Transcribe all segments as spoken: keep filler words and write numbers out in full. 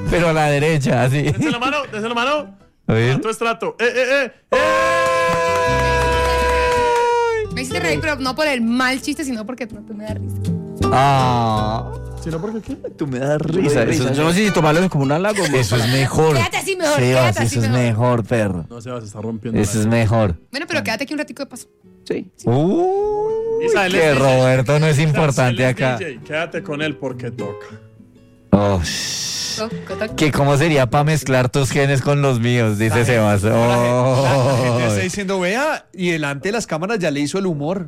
pero a la derecha, así. Desde la mano, desde la mano. A ver. Trato estrato. ¡Eh, eh, eh! ¡Eh! Me hiciste reír, pero no por el mal chiste, sino porque no tú me das risa. Ah. Si no, ¿por qué? Tú me das risa. Risa. Eso, Yo no sé si tomarlo como un halago. eso es mejor. Quédate así mejor, Sebas, quédate así eso es mejor. mejor, perro. No, Sebas, se está rompiendo. Eso es mejor. Bueno, pero quédate aquí un ratico de paso. Sí. Uh, Isa, él que es D J. Roberto no es importante Él es acá. D J, quédate con él porque toca. Oh, Toco, toco. que cómo sería para mezclar tus genes con los míos, dice Sebas. La Oh, gente está diciendo, vea, y delante de las cámaras ya le hizo el humor.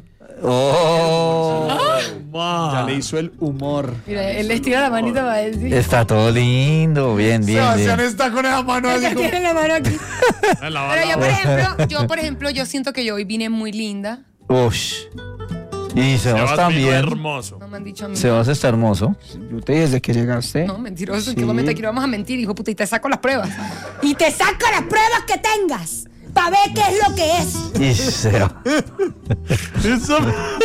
oh. Ya le hizo el humor. Mira, él le estira la manita para decir. Está todo lindo, bien, bien, Sebastián bien. está con esa mano así Ella como... tiene la mano aquí. La, la, Pero yo, la- por ejemplo, yo, por ejemplo, yo siento que yo hoy vine muy linda. Ush. Y Sebas Sebas vino también. hermoso. No me han dicho a mí. Sebas está hermoso. Yo te dije desde que llegaste. No, mentiroso. ¿En qué Sí. momento aquí no vamos a mentir, hijo de puta? Y te saco las pruebas. Y te saco las pruebas que tengas. Para ver qué es lo que es. Y Sebas. Eso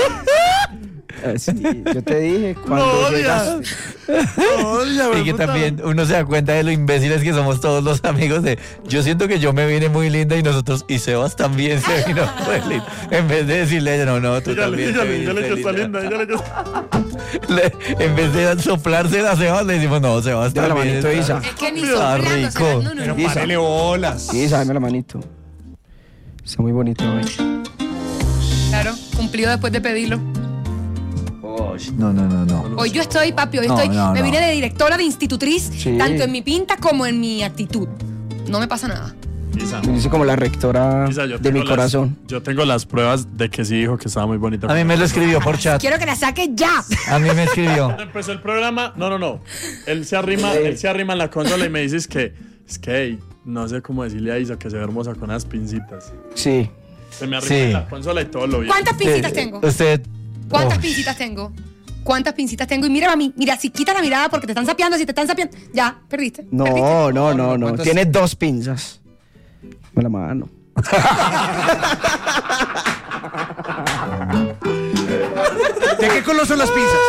Ah, sí, yo te dije lo cuando odia. llegaste. Lo odia, Y que puta. también uno se da cuenta de lo imbéciles que somos todos los amigos de yo siento que yo me vine muy linda y nosotros y Sebas también se vino muy linda. En vez de decirle a ella, no, no, tú Dígale, también te dígale, dígale que viniste está linda, dígale que está... Le- en vez de soplarse a Sebas le decimos, no, Sebas Dame la también manito, está- Isa. Es que ni Está soplando, rico. Sebas. No, no, Pero no. Isa. párele bolas. Sí, sábeme la manito. Está muy bonito hoy. Claro, cumplido después de pedirlo. No, no, no, no. Hoy yo estoy, papi, hoy No, estoy. no, me no. vine de directora, de institutriz, Sí. tanto en mi pinta como en mi actitud. No me pasa nada. Isa, Me dice como la rectora Isa, yo de tengo mi las- corazón. Yo tengo las pruebas de que sí dijo que estaba muy bonita. A mí me lo escribió por chat. Quiero que la saque ya. A mí me escribió. Cuando empezó el programa, no, no, no. Él se arrima, él se arrima en la consola y me dices que es que hey, no sé cómo decirle a Isa que se ve hermosa con unas pincitas. Sí. Se me arrima Sí. en la consola y todo lo vi. ¿Cuántas pincitas Eh, tengo? Usted. ¿Cuántas Oh, pincitas tengo? ¿Cuántas pincitas tengo? Y mira a mí, mira, si quitas la mirada porque te están sapeando, si te están sapeando, ya, perdiste. No, perdiste. no, no, no. ¿Cuántas? Tiene dos pinzas. Me la mano. ¿De qué color son las pinzas?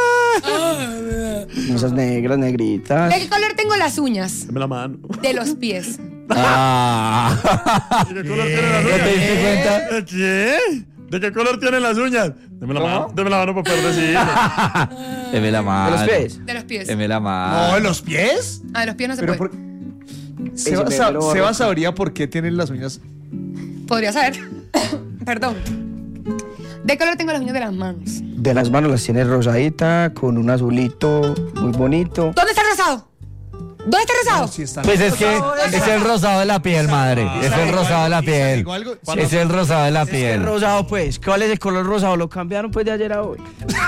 Esas negras, negritas. ¿De qué color tengo las uñas? Dame la mano. De los pies. Ah. ¿De qué color tienen las ¿No uñas? te diste cuenta? ¿De qué? ¿De qué color tienen las uñas? Deme la mano, deme la mano para poder decir. Deme la mano. ¿De los pies? De los pies. Deme la No, mano. ¿en los pies? Ah, de los pies no se Pero puede. por... Seba, me sa- lo Seba roto. sabría por qué tienen las uñas. Podría saber. Perdón. ¿De qué color tengo las uñas de las manos? De las manos las tiene rosadita, con un azulito muy bonito. ¿Dónde está el rosado? ¿Dónde está el rosado? Sí están. Pues es que es el rosado de la piel, madre. Es el rosado de la piel. Digo algo- Es el rosado de la El piel. rosado, pues. ¿Cuál es el color rosado? Lo cambiaron pues de ayer a hoy.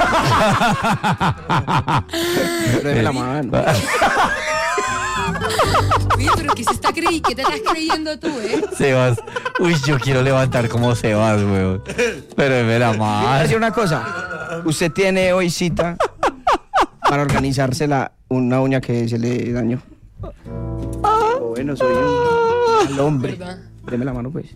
Pero deme la mano. Oye, pero ¿qué se está creyendo? ¿Qué te estás creyendo tú, eh? Sebas. Uy, yo quiero levantar como Sebas, weón. Pero deme la Voy a mano. decir una cosa. Usted tiene hoy cita para organizarse la, una uña que se le dañó. Oh, bueno, soy un mal hombre. ¿Verdad? Deme la mano, pues.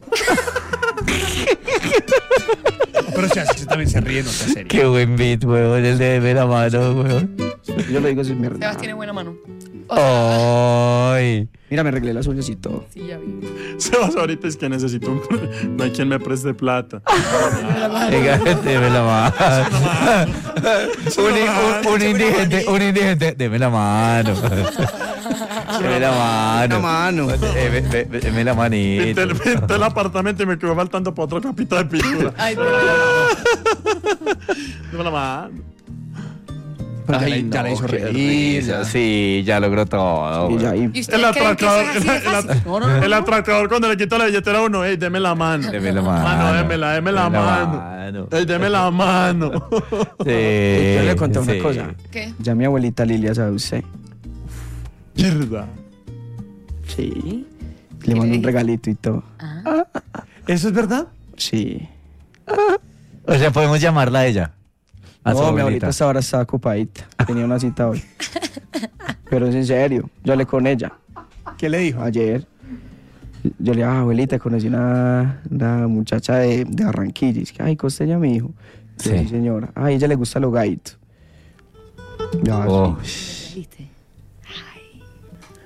Pero si así también se ríe, no te serio. Qué buen beat, weón. El de deme la mano, weón. Yo lo digo sin mierda. Sebas tiene buena mano. O sea, Ay. Mira, me arreglé las uñas y todo. sí, ya vi. Sebas, ahorita es que necesito un... No hay quien me preste plata. Venga, deme la mano. Un, un- un indigente, un indigente. Deme la mano. Deme la mano. La mano. Deme, deme- deme la manito. Pinté, pinté el apartamento y me quedó faltando para otro capito de pintura. Ay, pero... Dame la mano. Ya Ay, la- ya la hizo qué reír. risa. Sí, ya logró todo. Y ya güey. ahí. ¿Y ustedes El creen que eso atracador, es así de el, el- fácil? No, no, no. el atracador cuando le quitó la billetera a uno, ey, deme la mano. Deme la mano. Mano, démela, deme la Deme mano. mano. Ey, deme la mano. Sí. Yo le conté una sí. cosa. ¿Qué? Ya mi abuelita Lilia sabe usted. Mierda. Sí. Le mando un regalito y todo. ¿Eso es verdad? Sí. O sea, podemos llamarla a ella. A su No, mi abuelita. abuelita hasta ahora estaba ocupadita. Tenía una cita hoy. Pero es en serio. Yo hablé con ella ¿Qué le dijo? ayer. Yo le dije, ah, abuelita, conocí una, una muchacha de, de Barranquilla. Y es que, ay, costeña, mi hijo. Sí. Sí. sí, señora. Ay, a ella le gusta lo gaito. Ya, Oh, sí. ¿Viste?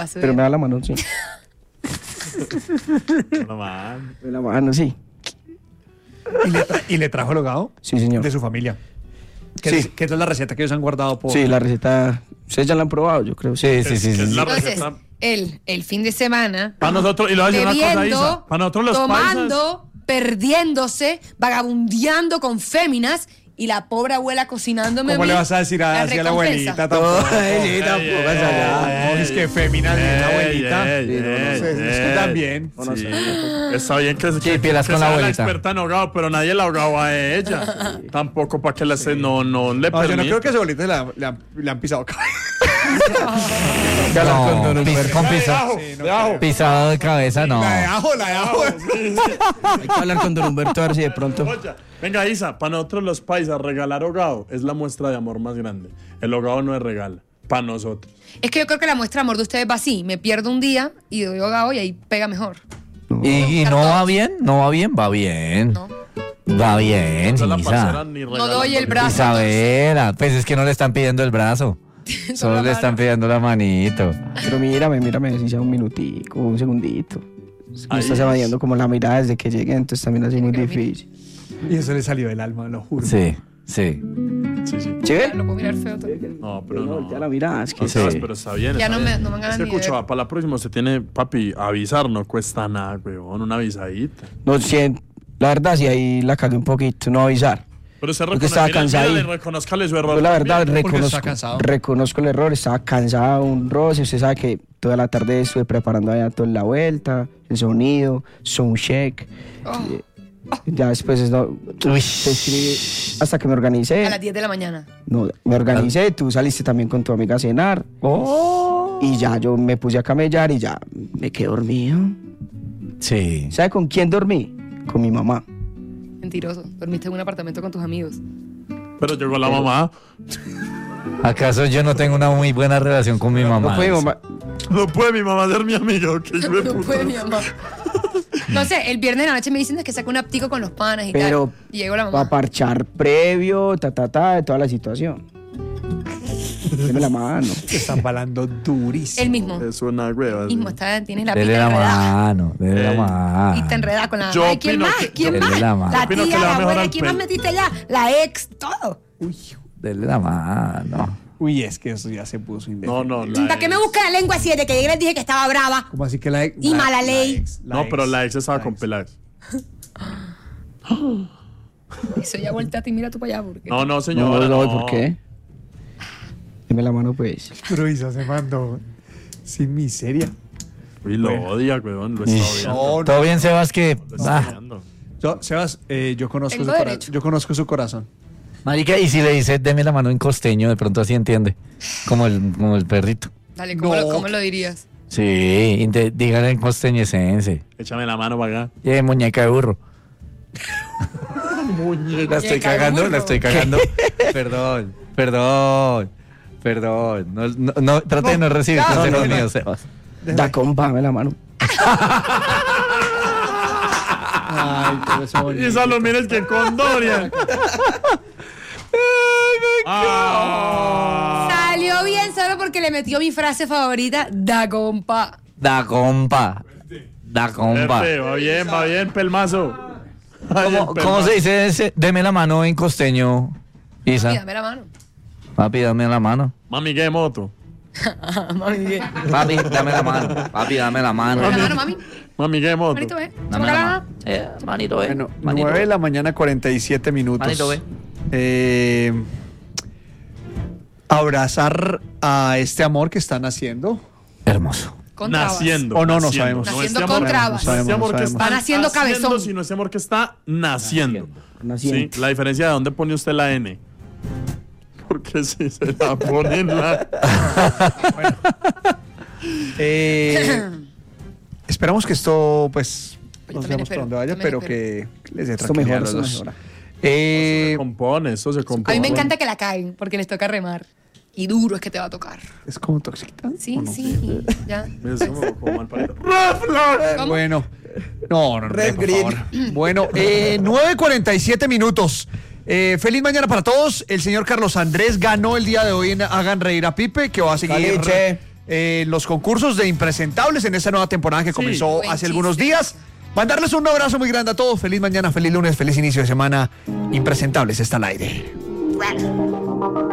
a subir. Pero me da la mano, sí. No, man. Me da la mano, sí. ¿Y le, tra- y le trajo el hogado? Sí, señor. De su familia. ¿Qué, Sí. es, ¿Qué es la receta que ellos han guardado por...? Sí, la receta... Ustedes ya la han probado, yo creo. Sí, sí, sí. Es sí, sí. la Entonces, receta. él, el fin de semana, Para nosotros, y lo voy a decir una cosa, Isa. bebiendo, Para nosotros los tomando, perdiéndose, vagabundeando con féminas y la pobre abuela cocinándome ¿Cómo a mí le vas a decir la así a la recompensa. abuelita? Tampoco. Ay, sí, tampoco Ey, vas ey, allá. No, es que fémina, bien, la abuelita. Ey, Sí, no, no ey, sé, es que ey. también. Sí. Está bien que, que, pilas que con la sea abuelita. experta en ahogado, pero nadie la ahogaba a ella. Tampoco para que la se no, no le No, yo no permita. creo que a su abuelita le, han- le han- le han pisado cabeza. No, pis- con pisa- Sí, no creo. pisado de cabeza, no. La de ajo, la de ajo. Hay que hablar con don Humberto a ver si de pronto... Oye, venga, Isa, para nosotros los paisas, regalar hogado es la muestra de amor más grande. El hogado no es regala, para nosotros. Es que yo creo que la muestra de amor de ustedes va así. Me pierdo un día y doy hogado y ahí pega mejor. ¿Y, y no va bien? ¿No va bien? Va bien. ¿No? Va bien, Esa es la parcera Isa. ni No regalando doy el ni- brazo. Isabela, pues es que no le están pidiendo el brazo. Solo le están pidiendo la manito. Pero mírame, mírame, si sea un minutico, un segundito. Es que me Ahí estás es. evadiendo como la mirada desde que llegué, entonces también así muy Pero mira. difícil. Y eso le salió del alma, lo juro. Sí, sí. Sí, sí. ¿Sí ve? Lo puedo mirar feo todo. No, pero no. Ya la mirada, es que... No, Sí. Sebas, pero está bien. Ya está no me- bien. no me dan Es que, ni de escucha, ver. para la próxima usted tiene, papi, avisar no cuesta nada, weón. Una avisadita. No, sí, la verdad, sí, ahí la cagué un poquito, no avisar. Pero usted Porque estaba cansado. reconozcale su error. Yo la verdad también. Porque está reconozco, cansado. reconozco el error, estaba cansado, un roce, usted sabe que toda la tarde estuve preparando allá toda la vuelta, el sonido, sound check. Oh, Ya después es no, te escribí hasta que me organicé. a las diez de la mañana. No, me organicé, tú saliste también con tu amiga a cenar. Y ya yo me puse a camellar y ya me quedé dormido. Sí. ¿Sabe con quién dormí? Con mi mamá. Mentiroso. Dormiste en un apartamento con tus amigos. Pero llegó la mamá. ¿Acaso yo no tengo una muy buena relación con mi mamá? No fue mi mamá. No puede mi mamá ser mi amiga. Que hijo de No puta. puede mi mamá. No sé, el viernes de la noche me dicen que saco un aptico con los panas y Pero tal. Y llegó la para mamá. parchar previo, ta, ta, ta, de toda la situación. Deme la mano. Te están balando durísimo. Él mismo. Es una hueva. Mismo, está, tienes la Dele pita la enredada. mano, dele la Ey. mano. Y te enreda con la Yo mamá. ¿Y quién opino más? que- ¿Quién yo- más? Dele la mano. La Yo opino que tía, le va la mejor abuela. al ¿Quién más pelo. metiste allá? La ex, todo. Dele la mano. Uy, es que eso ya se puso indefinido. No, no. la ¿Para qué me ex. busca la lengua así desde que llegué les dije que estaba brava? ¿Cómo así que la ex? Y la- mala la ley. ex, la No, ex, pero la ex estaba la con ex. Peláez. Eso ya volteate y mira tú para allá. Porque... No, no, No, señora. no, ¿por qué? Deme la mano, pues. Pero Isa se mandó sin miseria. Uy, lo odia, weón. Lo está Ish. odiando. No, Todo bien, Sebas, que... Lo está Ah, odiando. Yo, Sebas, eh, yo conozco Tengo su cora- derecho. yo conozco su corazón. marica, y si le dice deme la mano en costeño, de pronto así entiende. Como el, como el perrito. Dale, ¿cómo, No. lo, ¿cómo lo dirías? Sí, inte- dígale en costeñesense. Échame la mano para acá. Eh, muñeca de burro. La estoy Muñeca de cagando, burro. la estoy cagando. Perdón, perdón, perdón. No, no, no, trate de no recibir no, consejos no, no. míos, Sebas. Da compa, dame la mano. Ay, pero eso Y esa lo mires que con Dorian. Ah. Salió bien solo porque le metió mi frase favorita, da compa. Da compa. Da compa. Pepe, va bien, va bien, pelmazo. Va bien, ¿Cómo, pelmazo. cómo se dice ese? Deme la mano en costeño, Mira, Isa. dame la mano. Papi, dame la mano. Mami, ¿qué moto? Mami, bien. Papi, dame la mano. Papi, dame la mano. Dame la mano, mami. Mami, ¿qué moto? Manito, ve. Dame Tócala. la mano. Eh, manito, eh. Bueno, Manito, nueve de eh. la mañana, cuarenta y siete minutos. Manito, ve. Eh, abrazar a este amor que están haciendo. Hermoso. Con trabas. Naciendo. O no, no naciendo. sabemos. No Naciendo este con amor- trabas. No este Sabemos, amor que sabemos. está Van haciendo cabezón. sino este amor que está naciendo. Naciendo. Sí, la diferencia de dónde pone usted la N. Porque si se la pone en la... Eh, esperamos que esto, pues, Yo no también sabemos espero, para dónde vaya, también pero espero. que les dé Esto tranquilidad mejora, a los esto dos. mejora. Eh, Se compone, eso se A compone. mí me encanta que la caguen porque les toca remar. Y duro es que te va a tocar. ¿Es como toxita? Sí, ¿o no? sí. Ya. Es como, como mal parido. ¿Cómo? Bueno, no, no, no, Red por Green. favor. Bueno, eh, nueve cuarenta y siete minutos. Eh, feliz mañana para todos. El señor Carlos Andrés ganó el día de hoy en Hagan Reír a Pipe, que va a seguir Caliche. eh, los concursos de impresentables en esta nueva temporada que Sí. comenzó Buen hace chiste. algunos días. Mandarles un abrazo muy grande a todos. Feliz mañana, feliz lunes, feliz inicio de semana. Impresentables está al aire.